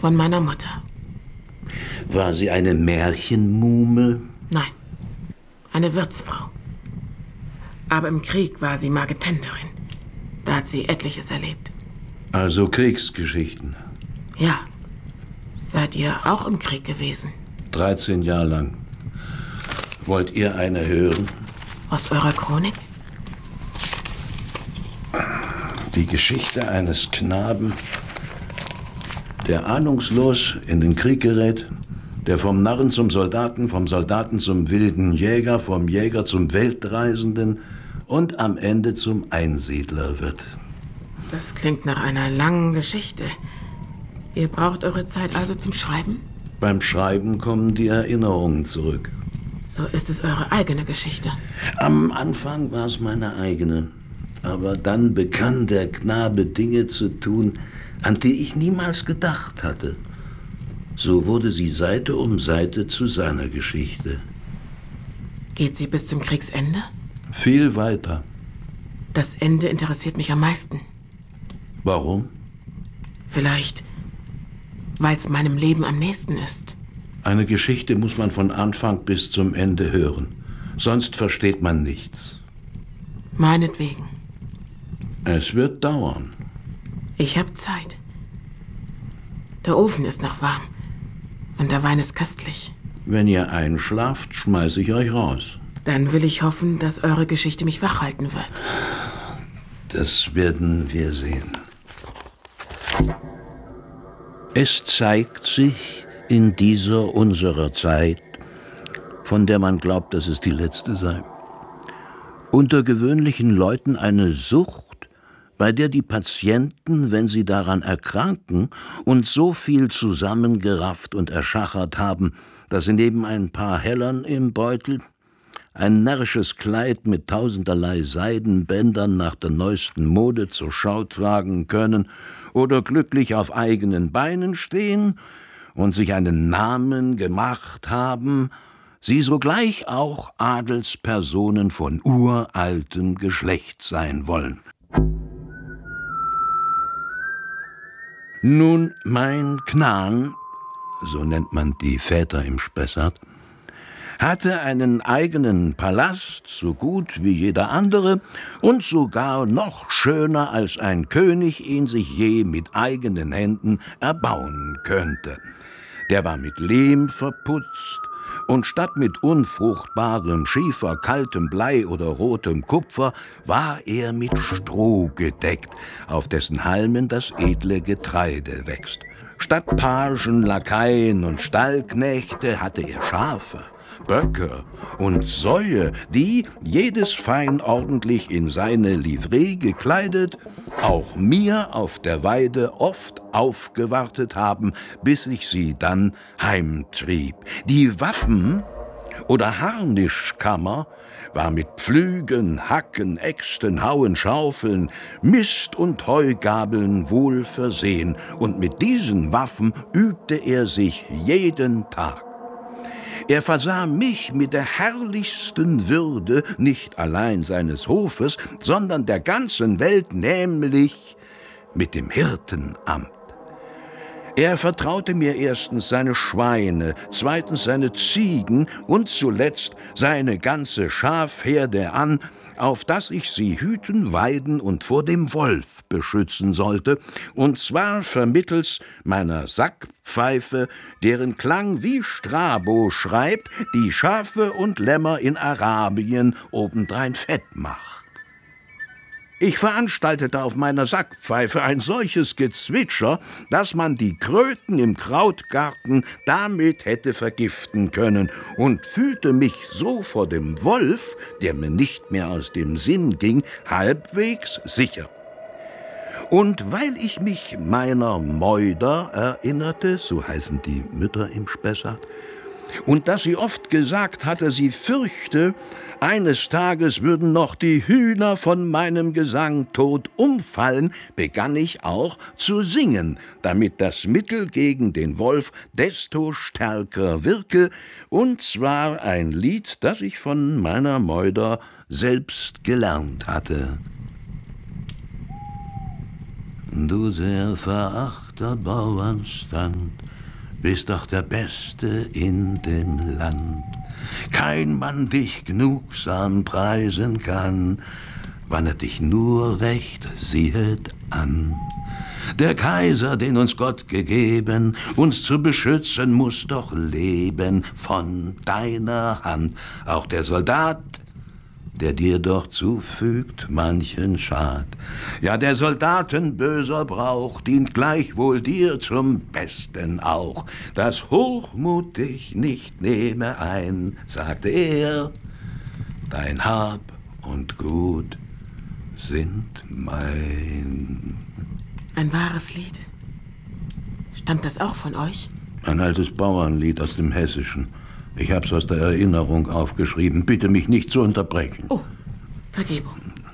von meiner Mutter. War sie eine Märchenmuhme? Nein, eine Wirtsfrau. Aber im Krieg war sie Marketenderin. Da hat sie etliches erlebt. Also Kriegsgeschichten? Ja. Seid ihr auch im Krieg gewesen? 13 Jahre lang. Wollt ihr eine hören? Aus eurer Chronik? Die Geschichte eines Knaben, der ahnungslos in den Krieg gerät, der vom Narren zum Soldaten, vom Soldaten zum wilden Jäger, vom Jäger zum Weltreisenden und am Ende zum Einsiedler wird. Das klingt nach einer langen Geschichte. Ihr braucht eure Zeit also zum Schreiben? Beim Schreiben kommen die Erinnerungen zurück. So ist es eure eigene Geschichte. Am Anfang war es meine eigene. Aber dann begann der Knabe Dinge zu tun, an die ich niemals gedacht hatte. So wurde sie Seite um Seite zu seiner Geschichte. Geht sie bis zum Kriegsende? Viel weiter. Das Ende interessiert mich am meisten. Warum? Vielleicht, weil es meinem Leben am nächsten ist. Eine Geschichte muss man von Anfang bis zum Ende hören. Sonst versteht man nichts. Meinetwegen. Es wird dauern. Ich habe Zeit. Der Ofen ist noch warm. Und der Wein ist köstlich. Wenn ihr einschlaft, schmeiße ich euch raus. Dann will ich hoffen, dass eure Geschichte mich wachhalten wird. Das werden wir sehen. Es zeigt sich in dieser unserer Zeit, von der man glaubt, dass es die letzte sei, unter gewöhnlichen Leuten eine Sucht, bei der die Patienten, wenn sie daran erkranken und so viel zusammengerafft und erschachert haben, dass sie neben ein paar Hellern im Beutel, ein närrisches Kleid mit tausenderlei Seidenbändern nach der neuesten Mode zur Schau tragen können oder glücklich auf eigenen Beinen stehen und sich einen Namen gemacht haben, sie sogleich auch Adelspersonen von uraltem Geschlecht sein wollen. Nun, mein Knan, so nennt man die Väter im Spessart, hatte einen eigenen Palast, so gut wie jeder andere und sogar noch schöner, als ein König ihn sich je mit eigenen Händen erbauen könnte. Der war mit Lehm verputzt, und statt mit unfruchtbarem Schiefer, kaltem Blei oder rotem Kupfer war er mit Stroh gedeckt, auf dessen Halmen das edle Getreide wächst. Statt Pagen, Lakaien und Stallknechte hatte er Schafe, Böcke und Säue, die, jedes fein ordentlich in seine Livree gekleidet, auch mir auf der Weide oft aufgewartet haben, bis ich sie dann heimtrieb. Die Waffen oder Harnischkammer war mit Pflügen, Hacken, Äxten, Hauen, Schaufeln, Mist und Heugabeln wohl versehen, und mit diesen Waffen übte er sich jeden Tag. Er versah mich mit der herrlichsten Würde, nicht allein seines Hofes, sondern der ganzen Welt, nämlich mit dem Hirtenamt. Er vertraute mir erstens seine Schweine, zweitens seine Ziegen und zuletzt seine ganze Schafherde an, auf dass ich sie hüten, weiden und vor dem Wolf beschützen sollte, und zwar vermittels meiner Sackpfeife, deren Klang wie Strabo schreibt, die Schafe und Lämmer in Arabien obendrein fett macht. Ich veranstaltete auf meiner Sackpfeife ein solches Gezwitscher, dass man die Kröten im Krautgarten damit hätte vergiften können, und fühlte mich so vor dem Wolf, der mir nicht mehr aus dem Sinn ging, halbwegs sicher. Und weil ich mich meiner Meuder erinnerte, so heißen die Mütter im Spessart, und dass sie oft gesagt hatte, sie fürchte, eines Tages würden noch die Hühner von meinem Gesang tot umfallen, begann ich auch zu singen, damit das Mittel gegen den Wolf desto stärker wirke, und zwar ein Lied, das ich von meiner Meuder selbst gelernt hatte. Du sehr verachtbar der Bauernstand, bist doch der Beste in dem Land. Kein Mann dich gnugsam preisen kann, wann er dich nur recht siehet an. Der Kaiser, den uns Gott gegeben, uns zu beschützen, muss doch leben von deiner Hand. Auch der Soldat, der dir doch zufügt manchen Schad. Ja, der Soldaten böser Brauch dient gleichwohl dir zum Besten auch. Dass Hochmut dich nicht nehme ein, sagte er, dein Hab und Gut sind mein. Ein wahres Lied. Stammt das auch von euch? Ein altes Bauernlied aus dem Hessischen. Ich hab's aus der Erinnerung aufgeschrieben. Bitte mich nicht zu unterbrechen. Oh, Vergebung.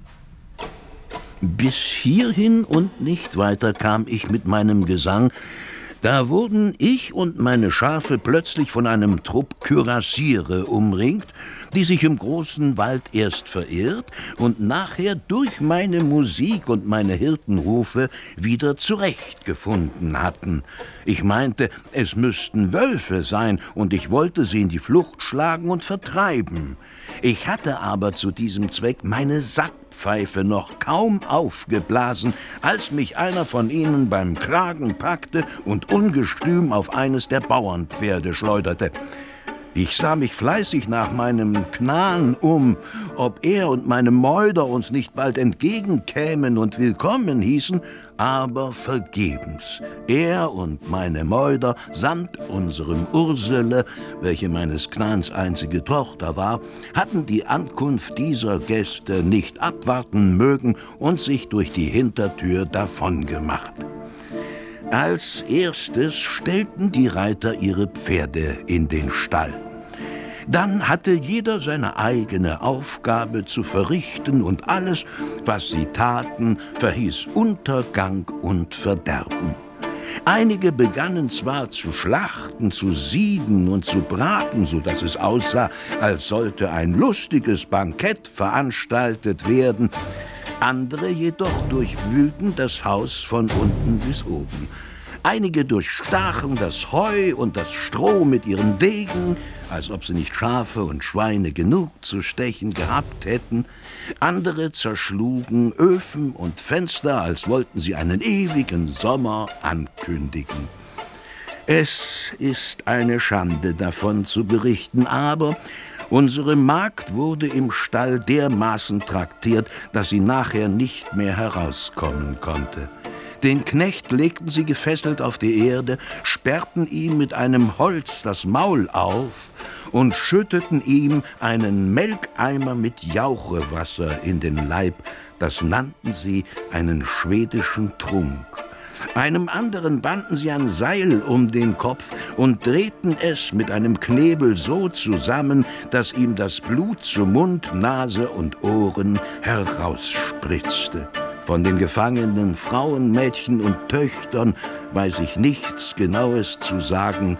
Bis hierhin und nicht weiter kam ich mit meinem Gesang. Da wurden ich und meine Schafe plötzlich von einem Trupp Kürassiere umringt, die sich im großen Wald erst verirrt und nachher durch meine Musik und meine Hirtenrufe wieder zurechtgefunden hatten. Ich meinte, es müssten Wölfe sein, und ich wollte sie in die Flucht schlagen und vertreiben. Ich hatte aber zu diesem Zweck meine Sackpfeife noch kaum aufgeblasen, als mich einer von ihnen beim Kragen packte und ungestüm auf eines der Bauernpferde schleuderte. Ich sah mich fleißig nach meinem Knahn um, ob er und meine Meuder uns nicht bald entgegenkämen und willkommen hießen, aber vergebens. Er und meine Meuder samt unserem Ursele, welche meines Knahns einzige Tochter war, hatten die Ankunft dieser Gäste nicht abwarten mögen und sich durch die Hintertür davongemacht. Als erstes stellten die Reiter ihre Pferde in den Stall. Dann hatte jeder seine eigene Aufgabe zu verrichten, und alles, was sie taten, verhieß Untergang und Verderben. Einige begannen zwar zu schlachten, zu sieden und zu braten, so dass es aussah, als sollte ein lustiges Bankett veranstaltet werden. Andere jedoch durchwühlten das Haus von unten bis oben. Einige durchstachen das Heu und das Stroh mit ihren Degen, als ob sie nicht Schafe und Schweine genug zu stechen gehabt hätten. Andere zerschlugen Öfen und Fenster, als wollten sie einen ewigen Sommer ankündigen. Es ist eine Schande, davon zu berichten, aber unsere Magd wurde im Stall dermaßen traktiert, dass sie nachher nicht mehr herauskommen konnte. Den Knecht legten sie gefesselt auf die Erde, sperrten ihm mit einem Holz das Maul auf und schütteten ihm einen Melkeimer mit Jauchewasser in den Leib. Das nannten sie einen schwedischen Trunk. Einem anderen banden sie ein Seil um den Kopf und drehten es mit einem Knebel so zusammen, dass ihm das Blut zu Mund, Nase und Ohren herausspritzte. Von den gefangenen Frauen, Mädchen und Töchtern weiß ich nichts Genaues zu sagen,